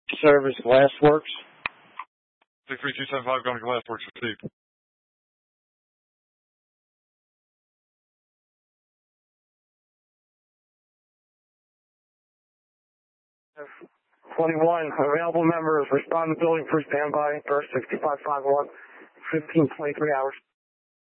Service Glassworks. 63275 going to Glassworks received. F21, available members, respond to building for standby, burst 6551, 1523 hours.